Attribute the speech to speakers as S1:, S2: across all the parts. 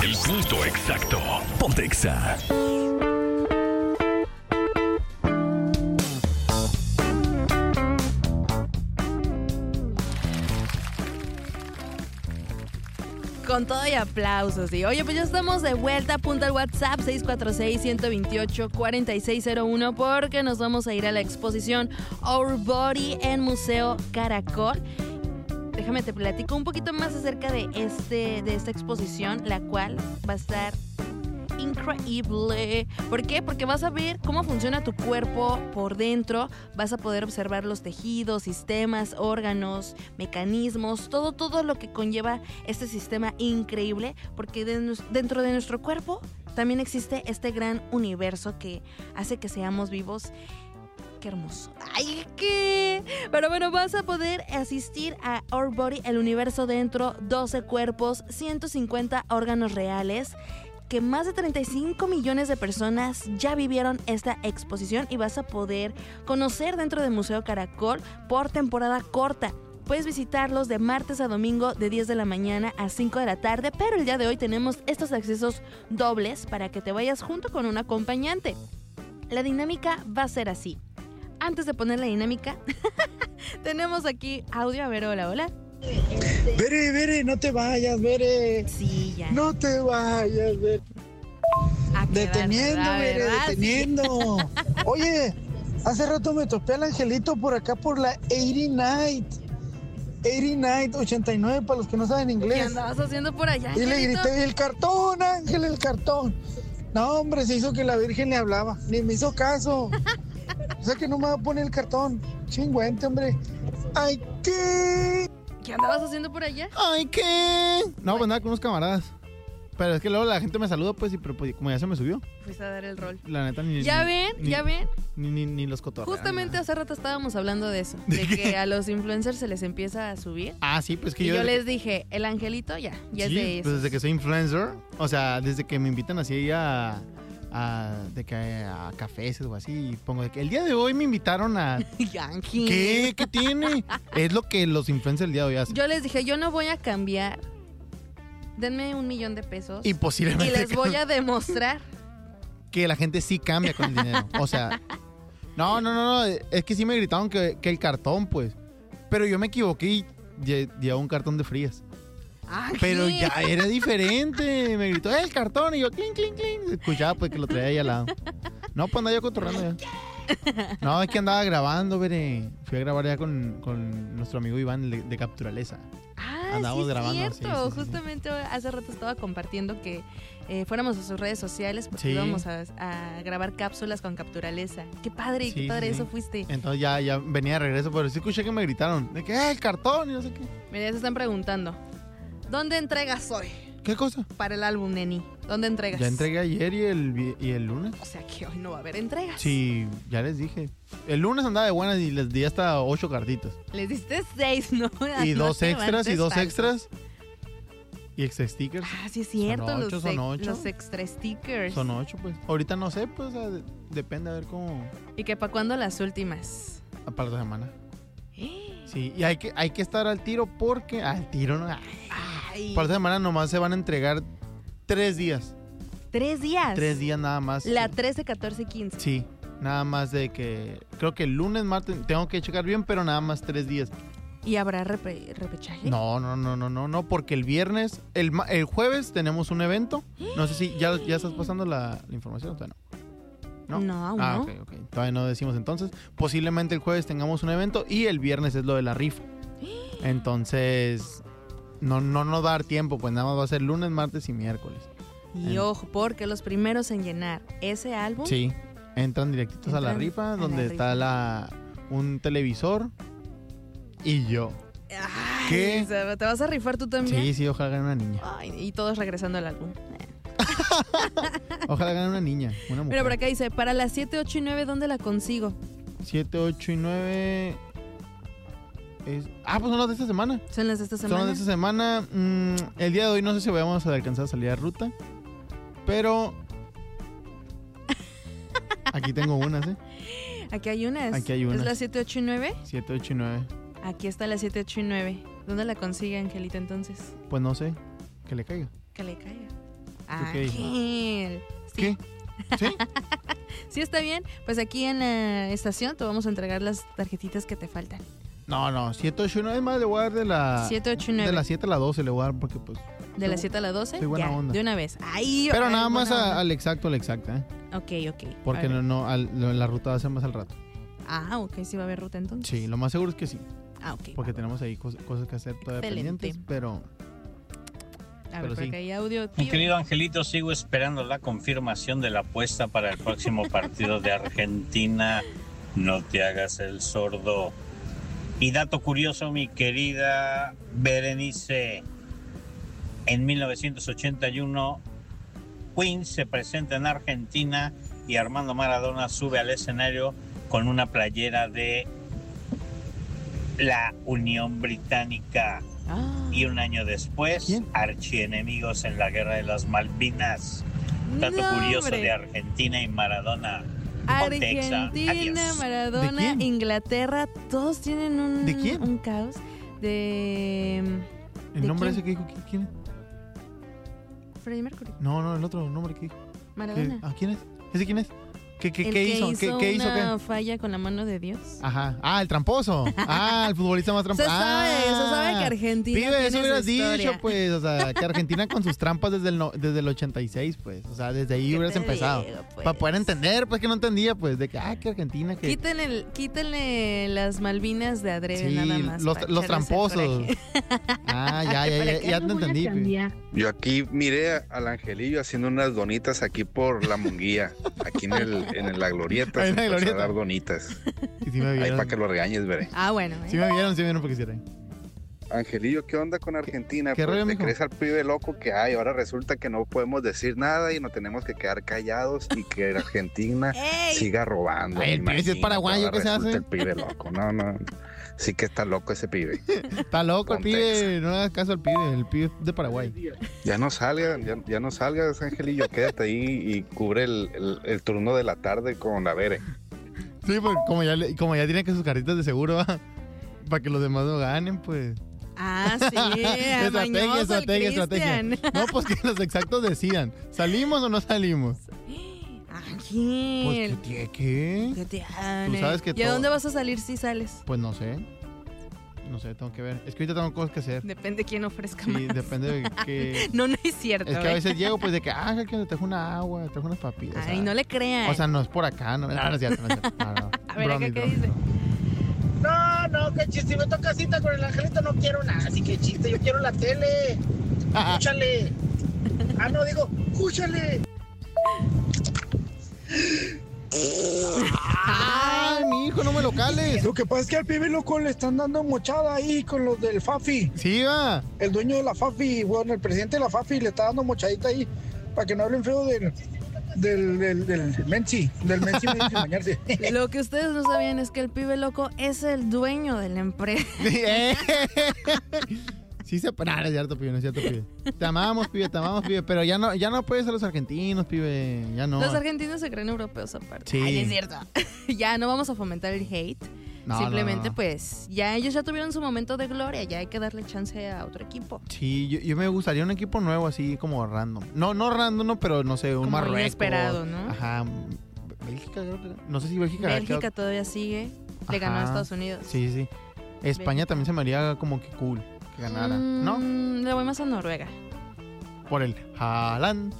S1: El punto exacto. Ponte Exa.
S2: Con todo y aplausos, sí. Oye, pues ya estamos de vuelta. Apunta al WhatsApp 646-128-4601 porque nos vamos a ir a la exposición Our Body en Museo Caracol. Déjame te platico un poquito más acerca de esta exposición, la cual va a estar increíble. ¿Por qué? Porque vas a ver cómo funciona tu cuerpo por dentro, vas a poder observar los tejidos, sistemas, órganos, mecanismos, todo lo que conlleva este sistema increíble, porque dentro de nuestro cuerpo también existe este gran universo que hace que seamos vivos. Qué hermoso. ¡Ay, qué! Pero bueno, vas a poder asistir a Our Body, el universo dentro, 12 cuerpos, 150 órganos reales, que más de 35 millones de personas ya vivieron esta exposición y vas a poder conocer dentro del Museo Caracol por temporada corta. Puedes visitarlos de martes a domingo de 10 de la mañana a 5 de la tarde, pero el día de hoy tenemos estos accesos dobles para que te vayas junto con un acompañante. La dinámica va a ser así. Antes de poner la dinámica, tenemos aquí audio. A ver, hola.
S3: Bere, no te vayas, Bere.
S2: Sí, ya.
S3: No te vayas, Bere. Deteniendo, Bere, deteniendo. Oye, hace rato me topé al Angelito por acá por la 89 89 para los que no saben inglés.
S2: ¿Qué andabas haciendo por allá,
S3: Y le
S2: Angelito?
S3: grité, el cartón, Ángel, el cartón. No, hombre, se hizo que la Virgen le hablaba. Ni me hizo caso. O sea que no me va a poner el cartón. Chingüente, hombre. Ay, ¿qué?
S2: ¿Qué andabas haciendo por allá?
S4: Ay, ¿qué? No, pues nada, con unos camaradas. Pero es que luego la gente me saluda, pues, y pero pues, como ya se me subió.
S2: Fuiste a dar el rol.
S4: La neta, ni...
S2: ¿Ya ven?
S4: Ni los cotorreos.
S2: Justamente hace rato estábamos hablando de eso. De que a los influencers se les empieza a subir.
S4: Ah, sí, pues que
S2: Y
S4: yo...
S2: yo les dije, el Angelito ya
S4: sí,
S2: es de eso.
S4: pues desde que soy influencer, o sea, desde que me invitan así a cafés o así, pongo de que el día de hoy me invitaron a...
S2: Ángel.
S4: ¿Qué tiene? Es lo que los influencers el día de hoy hacen.
S2: Yo les dije, yo no voy a cambiar. Denme $1,000,000 de pesos.
S4: Y posiblemente...
S2: Y les voy a demostrar.
S4: Que la gente sí cambia con el dinero. O sea... No. Es que sí me gritaron que el cartón, pues. Pero yo me equivoqué y llevaba un cartón de frías.
S2: Ángel.
S4: Pero ya era diferente. Me gritó, el cartón. Y yo, clink. Escuchaba pues que lo traía ahí al lado. No, pues andaba yo cotorreando ya. No, es que andaba grabando, veré. Fui a grabar ya con nuestro amigo Iván de Capturaleza. Andábamos
S2: sí,
S4: grabando.
S2: es cierto.
S4: Sí.
S2: Justamente hace rato estaba compartiendo que fuéramos a sus redes sociales porque
S4: Sí.
S2: íbamos a grabar cápsulas con Capturaleza. Qué padre,
S4: Sí.
S2: eso fuiste.
S4: Entonces ya venía de regreso, pero sí escuché que me gritaron. De que, el cartón y no sé qué.
S2: Mira, ya se están preguntando. ¿Dónde entregas hoy?
S4: ¿Qué cosa?
S2: Para el álbum, Neni. ¿Dónde entregas?
S4: Ya entregué ayer y el lunes.
S2: O sea que hoy no va a haber entregas.
S4: Sí, ya les dije. El lunes andaba de buenas y les di hasta 8 cartitas.
S2: Les diste 6, ¿no?
S4: Y
S2: No
S4: dos
S2: te
S4: extras,
S2: levantes
S4: y dos
S2: falso.
S4: extras. Y extra stickers.
S2: Ah, sí es cierto.
S4: Son ocho.
S2: Los extra stickers.
S4: Son 8, pues. Ahorita no sé, pues, o sea, depende a ver cómo...
S2: ¿Y que para cuándo las últimas?
S4: Para la semana. Sí, y hay que estar al tiro porque... Al tiro, ¿no?
S2: Ay.
S4: Para la semana nomás se van a entregar 3 días.
S2: 3 días.
S4: 3 días nada más.
S2: La 13, 14, 15.
S4: Sí, nada más de que... Creo que el lunes, martes, tengo que checar bien, pero nada más 3 días.
S2: ¿Y habrá repechaje?
S4: No, porque el viernes, el jueves tenemos un evento. No sé si ya estás pasando la información o todavía no.
S2: No, aún no.
S4: Ok. Todavía no decimos entonces. Posiblemente el jueves tengamos un evento y el viernes es lo de la rifa. Entonces, no nos va a dar tiempo, pues nada más va a ser lunes, martes y miércoles.
S2: Y ojo, porque los primeros en llenar ese álbum...
S4: Sí, entran directitos a la rifa, donde está un televisor y yo.
S2: Ay,
S4: ¿Qué?
S2: o sea, ¿te vas a rifar tú también?
S4: Sí, ojalá gane una niña.
S2: Ay, y todos regresando al álbum.
S4: Ojalá gane una niña, una mujer.
S2: Mira, por acá dice, para las 7, 8 y 9, ¿dónde la consigo?
S4: 7, 8 y 9... pues son las de esta semana.
S2: Son las de esta semana.
S4: Son las de esta semana. El día de hoy no sé si vamos a alcanzar a salir a ruta. Pero... Aquí tengo unas, ¿eh?
S2: Aquí hay unas.
S4: Aquí hay unas.
S2: ¿Es la 7, 8 y 9?
S4: 7, 8 y 9.
S2: Aquí está la 7, 8 y 9. ¿Dónde la consigue, Angelita, entonces?
S4: Pues no sé. Que le caiga.
S2: Que le caiga.
S4: qué dices?
S2: Ángel. Sí.
S4: ¿Qué? ¿Sí?
S2: ¿Sí está bien? Pues aquí en la estación te vamos a entregar las tarjetitas que te faltan.
S4: No, 789 es más, le voy a dar de la...
S2: 789.
S4: De las 7 a las 12 le voy a dar porque pues...
S2: ¿De las 7 a las 12?
S4: Soy buena
S2: ya,
S4: onda.
S2: de una vez. Ahí,
S4: Pero
S2: ay,
S4: nada más
S2: buena onda.
S4: al exacto, ¿eh?
S2: Ok.
S4: Porque
S2: A ver.
S4: la ruta va a ser más al rato.
S2: Ah, ok, sí va a haber ruta entonces.
S4: Sí, lo más seguro es que sí.
S2: Ah, ok.
S4: Porque tenemos ahí cosas que hacer todavía
S2: Excelente.
S4: pendientes, pero...
S2: A ver,
S4: pero
S2: porque
S4: sí.
S2: hay audio.
S5: Mi
S2: Tío.
S5: querido Angelito, sigo esperando la confirmación de la apuesta para el próximo partido de Argentina. No te hagas el sordo. Y dato curioso, mi querida Berenice, en 1981 Queen se presenta en Argentina y Armando Maradona sube al escenario con una playera de la Unión Británica.
S2: Ah,
S5: Y un año después,
S4: ¿Quién?
S5: archienemigos en la Guerra de las Malvinas. Dato
S2: no,
S5: curioso
S2: hombre.
S5: de Argentina y Maradona. Ponte Exa.
S2: Argentina,
S5: Adiós.
S2: Maradona,
S4: ¿De quién?
S2: Inglaterra, todos tienen un,
S4: ¿De quién?
S2: un caos. ¿De
S4: ¿El nombre
S2: quién?
S4: ese que dijo? ¿Quién es?
S2: Freddie Mercury?
S4: No, el otro nombre que dijo.
S2: Maradona.
S4: ¿Quién es? ¿Ese quién es?
S2: El
S4: ¿Qué
S2: que
S4: hizo? ¿Qué hizo?
S2: una
S4: ¿Qué?
S2: falla con la mano de Dios.
S4: Ajá. El tramposo. El futbolista más tramposo.
S2: Se sabe que Argentina
S4: Pibe,
S2: tiene
S4: eso
S2: su
S4: hubieras
S2: historia.
S4: dicho, pues. O sea, que Argentina con sus trampas desde el 86, pues. O sea, desde ahí
S2: ¿Qué
S4: hubieras
S2: te
S4: empezado.
S2: digo, pues?
S4: Para poder entender, pues, que no entendía, pues, de que, que Argentina, que...
S2: Quítenle las Malvinas de adrede
S4: Sí,
S2: nada más.
S4: los
S2: para echarles el
S4: tramposos.
S2: coraje.
S4: Ya te entendí. Pibe.
S6: Yo aquí miré al Angelillo haciendo unas donitas aquí por la Munguía, aquí en la glorieta,
S4: Ahí
S6: se
S4: en la
S6: empezó a
S4: glorieta.
S6: dar donitas.
S4: Y sí me
S6: Ahí
S4: vieron.
S6: para que lo regañes, veré.
S2: Bueno.
S4: Sí me vieron porque hicieron.
S6: Angelillo, ¿qué onda con Argentina?
S4: ¿Qué
S6: Pues,
S4: rollo,
S6: te
S4: mijo?
S6: crees al pibe loco que hay, ahora resulta que no podemos decir nada y nos tenemos que quedar callados y que Argentina
S2: ¡Ey!
S6: siga robando.
S4: Ay, el pibe sí es
S6: Imagínate,
S4: paraguayo,
S6: ahora
S4: ¿qué se
S6: resulta
S4: hace?
S6: El pibe loco, no. Sí que está loco ese pibe.
S4: Está loco el
S6: Ponte
S4: pibe. No hagas caso al pibe. El pibe es de Paraguay.
S6: Ya no salgas, Angelillo, quédate ahí y cubre el turno de la tarde con la Bere.
S4: Sí, pues como ya tienen que sus cartitas de seguro, ¿va? Para que los demás no ganen, pues.
S2: Sí, amañoso el Cristian.
S4: No, pues que los exactos decidan. ¿Salimos o no salimos?
S2: Ángel.
S4: Pues, ¿qué?
S2: ¿Qué tiene?
S4: Tú sabes que
S2: ¿Y a
S4: todo-
S2: dónde vas a salir si sales?
S4: Pues no sé. No sé, tengo que ver. Es que ahorita tengo cosas que hacer.
S2: Depende de quién ofrezca
S4: Sí,
S2: más.
S4: depende de qué...
S2: No es cierto.
S4: Es que a veces llego, pues, de que, que te dejo una agua, te dejo unas papitas.
S2: Ay, no le crean.
S4: O sea, no es por acá, no es cierto, no es cierto. No.
S2: A ver, acá, ¿qué dice?
S3: No, que chiste. Si me toca cita con el Angelito, no quiero nada. Así que chiste, yo quiero la tele. Escúchale. No, digo, escúchale.
S4: Ay, mi hijo, no me lo cales.
S3: Lo que pasa es que al pibe loco le están dando mochada ahí con los del Fafi.
S4: Sí, va.
S3: El dueño de la Fafi, bueno, el presidente de la Fafi le está dando mochadita ahí para que no hablen feo del Menzi. Del Menzi me dice bañarse.
S2: Lo que ustedes no sabían es que el pibe loco es el dueño de la empresa.
S4: Sí se no es cierto, pibe, no es cierto, pibe. Te amamos, pibe, pero ya no puedes ser los argentinos, pibe, ya no.
S2: Los argentinos se creen europeos aparte.
S4: Sí.
S2: Ay, es cierto. Ya no vamos a fomentar el hate.
S4: No,
S2: Simplemente,
S4: no.
S2: pues, ya ellos ya tuvieron su momento de gloria. Ya hay que darle chance a otro equipo.
S4: Sí, yo me gustaría un equipo nuevo así como random. No random, no, pero no sé, un
S2: Como
S4: Marruecos.
S2: inesperado, ¿no?
S4: Ajá. Bélgica, creo que... No sé si Bélgica...
S2: Bélgica todavía sigue. Le ganó a
S4: Ajá.
S2: Estados Unidos.
S4: Sí. España
S2: Bélgica.
S4: también se me haría como que cool que ganara, ¿no?
S2: Le voy más a Noruega.
S4: Por el Haaland.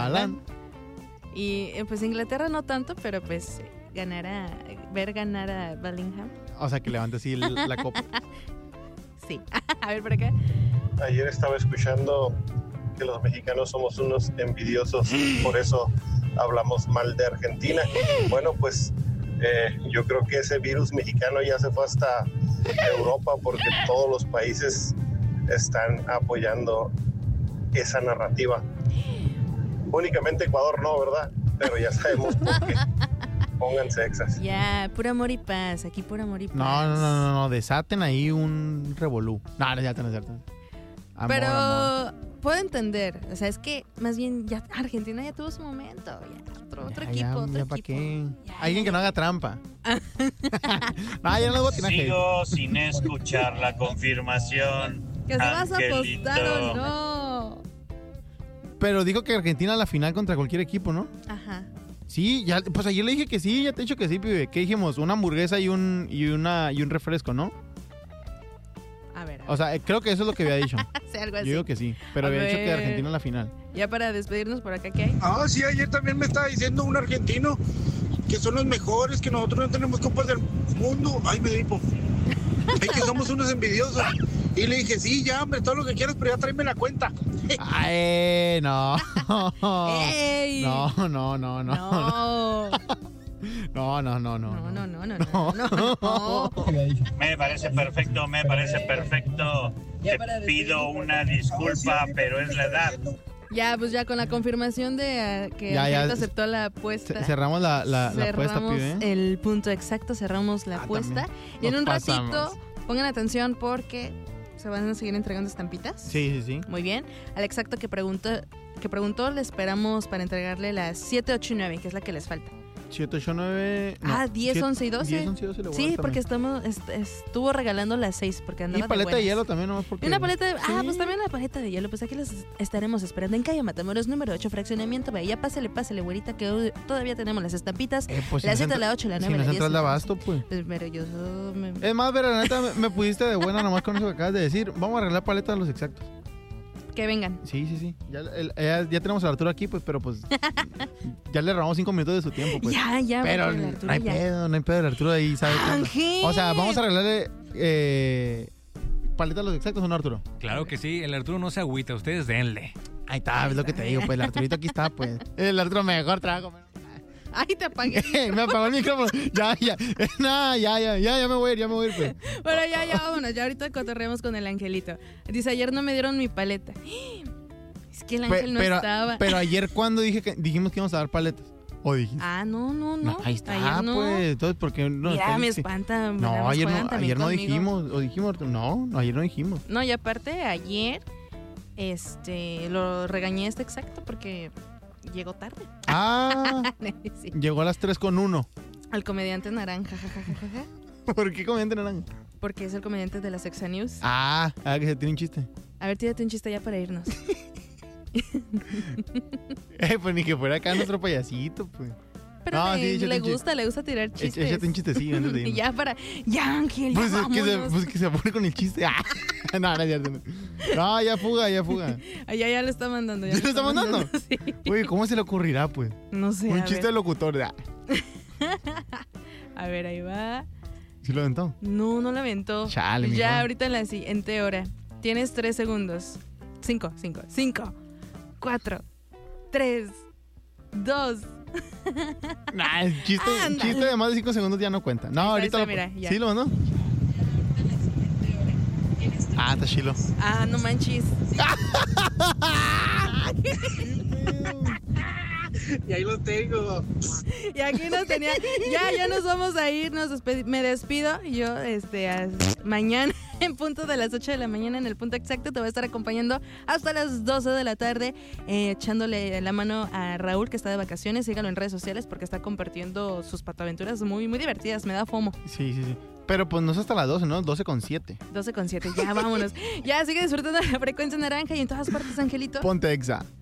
S2: Y pues Inglaterra no tanto, pero pues ver ganar a Bellingham.
S4: O sea, que levante así la copa.
S2: Sí. A ver, por acá.
S7: Ayer estaba escuchando que los mexicanos somos unos envidiosos, por eso hablamos mal de Argentina. Bueno, pues yo creo que ese virus mexicano ya se fue hasta Europa porque todos los países están apoyando esa narrativa. Únicamente Ecuador no, ¿verdad? Pero ya sabemos por qué. Pónganse exas.
S2: Ya, puro amor y paz. Aquí puro amor y paz.
S4: No, desaten ahí un revolú. No es cierto. Amor,
S2: Pero
S4: amor.
S2: puedo entender. O sea, es que más bien ya Argentina ya tuvo su momento. Ya, otro equipo.
S4: ¿para qué?
S2: Ya,
S4: Alguien
S2: ya.
S4: que no haga trampa. Ya no voy a tirar hate.
S5: Sigo sin escuchar la confirmación.
S2: Que si vas a
S5: Angelito.
S2: apostar o no.
S4: Pero dijo que Argentina a la final contra cualquier equipo, ¿no?
S2: Ajá.
S4: Sí, ya, pues ayer le dije que sí, ya te he dicho que sí, pibe. ¿Qué dijimos? Una hamburguesa y un refresco, ¿no?
S2: A ver.
S4: O sea, creo que eso es lo que había dicho.
S2: Sí, algo
S4: Yo
S2: así.
S4: digo que sí, pero
S2: A
S4: había dicho
S2: ver.
S4: que Argentina a la final.
S2: Ya para despedirnos por acá, ¿qué hay?
S3: Ah, sí, ayer también me estaba diciendo un argentino que son los mejores, que nosotros no tenemos copas del mundo. Ay, me dijo. Ay, que somos unos envidiosos. Y le dije, sí, ya, hombre, todo lo que quieras, pero ya tráeme la cuenta.
S4: ¡Ay, no!
S2: ¡Ey!
S4: No.
S2: No. No.
S5: Me parece perfecto. Te pido una disculpa, pero es la edad.
S2: Ya, pues ya con la confirmación de que
S4: Ya,
S2: Angelito aceptó la apuesta.
S4: Cerramos la apuesta,
S2: cerramos
S4: pibe.
S2: el punto exacto, cerramos la apuesta.
S4: también.
S2: Y en
S4: Nos
S2: un
S4: pasamos.
S2: ratito, pongan atención porque se van a seguir entregando estampitas.
S4: Sí.
S2: Muy bien. Al exacto que preguntó, le esperamos para entregarle las 7, 8 y 9, que es la que les falta.
S4: 7, 8, 9...
S2: 10, 11 y 12.
S4: 10, 11 y 12 le voy a
S2: Sí,
S4: dar
S2: porque
S4: también.
S2: estuvo regalando las 6 porque andaba
S4: Y paleta de
S2: buenas.
S4: hielo también, nomás porque...
S2: Y una paleta de...
S4: Sí.
S2: pues también una paleta de hielo. Pues aquí los estaremos esperando en calle Matamoros número 8, fraccionamiento Bahía. Pásale, güerita, que hoy todavía tenemos las estampitas.
S4: Pues
S2: La
S4: si
S2: 7,
S4: no
S2: la 8, la 9,
S4: si
S2: la
S4: no
S2: 10.
S4: entras de abasto, pues.
S2: Pues, pero yo...
S4: Es más, Vera, la neta, me pudiste de buena nomás con eso que acabas de decir. Vamos a arreglar paletas a los exactos.
S2: Que vengan.
S4: Sí. Ya tenemos a Arturo aquí, pues, pero pues... ya le robamos 5 minutos de su tiempo, pues.
S2: Ya.
S4: Pero
S2: porque el Arturo
S4: no hay
S2: ya-
S4: pedo, el Arturo ahí sabe qué onda.
S2: Ángel.
S4: O sea, vamos a arreglarle paletas a los exactos, ¿o no, Arturo?
S8: Claro que sí, el Arturo no se agüita, ustedes denle.
S4: Ahí está, es lo que te digo, pues el Arturito aquí está, pues. El Arturo mejor trabajo.
S2: Ay, te apagué.
S4: Me apagó el micrófono. Ya. No, ya me voy a ir, pues.
S2: Bueno, ya, vámonos. Ya ahorita cotorreamos con el Angelito. Dice, ayer no me dieron mi paleta. Es que el ángel no estaba.
S4: Pero ayer, ¿cuándo dijimos que íbamos a dar paletas? ¿O dijiste?
S2: Ah, no.
S4: Ahí está,
S2: Ayer no.
S4: pues. Entonces, ¿por qué no?
S2: Mira, me
S4: dijiste?
S2: espanta.
S4: No, ayer no
S2: conmigo.
S4: dijimos. ¿O dijimos? No, ayer no dijimos.
S2: No, y aparte, ayer lo regañé exacto porque llegó tarde.
S4: Ah,
S2: Sí.
S4: llegó a las 3:01.
S2: Al comediante naranja, jajajaja.
S4: ¿Por qué comediante naranja?
S2: Porque es el comediante de la Sexa News.
S4: Ah, que se tiene un chiste.
S2: A ver, tírate un chiste ya para irnos.
S4: Pues ni que fuera acá nuestro payasito, pues.
S2: Pero
S4: No, sí, échate
S2: le
S4: un chiste.
S2: gusta tirar chistes.
S4: Échate un chistecillo antes de irnos.
S2: Ya, Ángel,
S4: Pues
S2: ya
S4: es que
S2: vámonos.
S4: se pone con el chiste. No, es cierto. No, ya fuga.
S2: Ya lo está mandando.
S4: ¿Ya lo está mandando?
S2: Sí.
S4: Oye, ¿cómo se le ocurrirá, pues?
S2: No sé.
S4: Un
S2: a
S4: chiste
S2: ver.
S4: de locutor.
S2: A ver, ahí va.
S4: ¿Sí lo aventó?
S2: No lo aventó.
S4: Chale,
S2: Ya
S4: mijo.
S2: ahorita en la siguiente hora. Tienes 3 segundos. 5, 4, 3, 2.
S4: Nah, el chiste de más de 5 segundos ya no cuenta. No,
S2: Ahí está,
S4: ahorita
S2: mira, ya.
S4: ¿Sí lo mandó? Está chilo.
S2: Ah, no manches.
S3: Y ahí lo tengo.
S2: Y aquí nos tenía. Ya nos vamos a ir. Me despido. Yo, mañana, en punto de las 8 de la mañana, en el punto exacto, te voy a estar acompañando hasta las 12 de la tarde, echándole la mano a Raúl, que está de vacaciones. Sígalo en redes sociales porque está compartiendo sus pataventuras muy, muy divertidas. Me da fomo.
S4: Sí. Pero pues no es hasta las 12, ¿no? 12:07.
S2: 12:07. Ya, vámonos. Ya, sigue disfrutando de la frecuencia naranja y en todas partes, Angelito.
S4: Ponte Exa.